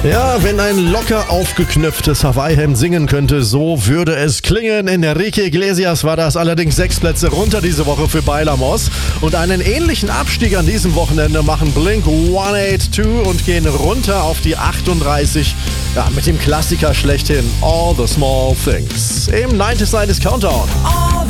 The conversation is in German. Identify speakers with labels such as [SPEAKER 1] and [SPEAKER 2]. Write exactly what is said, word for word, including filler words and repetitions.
[SPEAKER 1] Ja, wenn ein locker aufgeknöpftes Hawaii-Hemd singen könnte, so würde es klingen. Enrique Iglesias war das, allerdings sechs Plätze runter diese Woche für Bailamos. Und einen ähnlichen Abstieg an diesem Wochenende machen Blink hundertzweiundachtzig und gehen runter auf die achtunddreißig. Ja, mit dem Klassiker schlechthin All the Small Things im neunzig Countdown.
[SPEAKER 2] All